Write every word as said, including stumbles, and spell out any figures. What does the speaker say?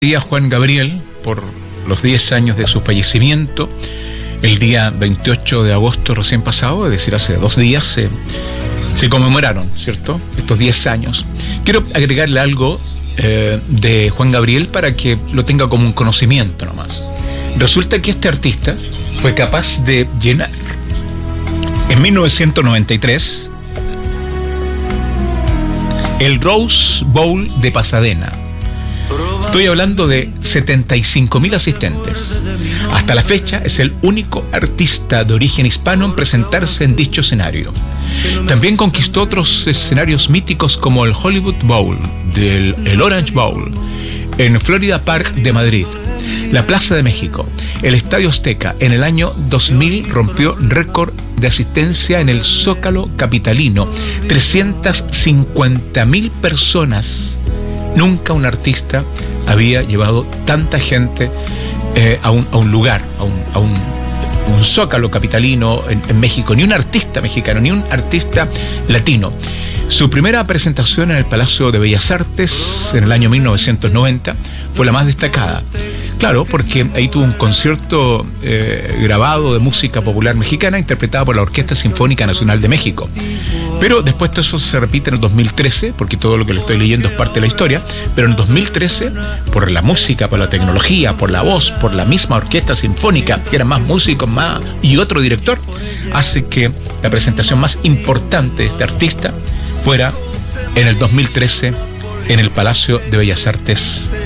Día Juan Gabriel por los diez años de su fallecimiento, el día veintiocho de agosto recién pasado, es decir, hace dos días, se, se conmemoraron, ¿cierto?, estos diez años. Quiero agregarle algo eh, de Juan Gabriel para que lo tenga como un conocimiento nomás. Resulta que este artista fue capaz de llenar en mil novecientos noventa y tres el Rose Bowl de Pasadena. Estoy hablando de setenta y cinco mil asistentes. Hasta la fecha es el único artista de origen hispano en presentarse en dicho escenario. También conquistó otros escenarios míticos como el Hollywood Bowl, del, el Orange Bowl, en Florida Park de Madrid, la Plaza de México, el Estadio Azteca. En el año dos mil rompió récord de asistencia en el Zócalo capitalino, trescientas cincuenta mil personas. Nunca un artista había llevado tanta gente eh, a, un, a un lugar, a un, a un, un zócalo capitalino en, en México. Ni un artista mexicano, ni un artista latino. Su primera presentación en el Palacio de Bellas Artes en el año mil novecientos noventa fue la más destacada. Claro, porque ahí tuvo un concierto eh, grabado de música popular mexicana interpretada por la Orquesta Sinfónica Nacional de México. Pero después de eso se repite en el dos mil trece, porque todo lo que le estoy leyendo es parte de la historia, pero en el dos mil trece, por la música, por la tecnología, por la voz, por la misma Orquesta Sinfónica, que eran más músicos más y otro director, hace que la presentación más importante de este artista fuera en el dos mil trece en el Palacio de Bellas Artes